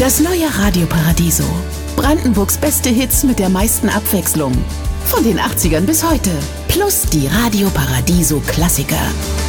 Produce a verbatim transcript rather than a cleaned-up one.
Das neue Radio Paradiso. Brandenburgs beste Hits mit der meisten Abwechslung. Von den achtzigern bis heute. Plus die Radio Paradiso Klassiker.